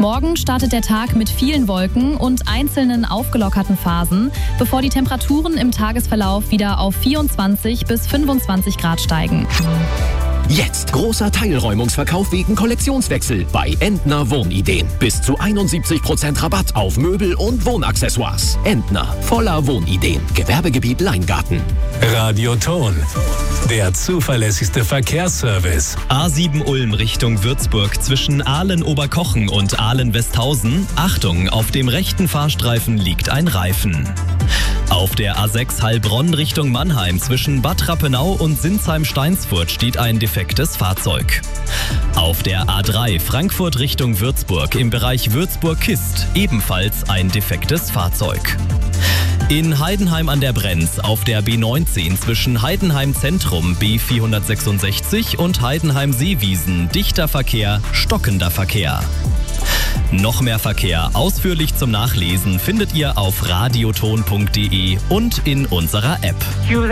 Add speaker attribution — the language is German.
Speaker 1: Morgen startet der Tag mit vielen Wolken und einzelnen aufgelockerten Phasen, bevor die Temperaturen im Tagesverlauf wieder auf 24 bis 25 Grad steigen.
Speaker 2: Jetzt großer Teilräumungsverkauf wegen Kollektionswechsel bei Entner Wohnideen. Bis zu 71% Rabatt auf Möbel und Wohnaccessoires. Entner, voller Wohnideen. Gewerbegebiet Leingarten.
Speaker 3: Radioton, der zuverlässigste Verkehrsservice.
Speaker 4: A7 Ulm Richtung Würzburg zwischen Ahlen-Oberkochen und Ahlen-Westhausen. Achtung, auf dem rechten Fahrstreifen liegt ein Reifen. Auf der A6 Heilbronn Richtung Mannheim zwischen Bad Rappenau und Sinsheim-Steinsfurt steht ein defektes Fahrzeug. Auf der A3 Frankfurt Richtung Würzburg im Bereich Würzburg-Kist ebenfalls ein defektes Fahrzeug. In Heidenheim an der Brenz auf der B19 zwischen Heidenheim Zentrum B466 und Heidenheim Seewiesen dichter Verkehr, stockender Verkehr. Noch mehr Verkehr ausführlich zum Nachlesen findet ihr auf radioton.de und in unserer App.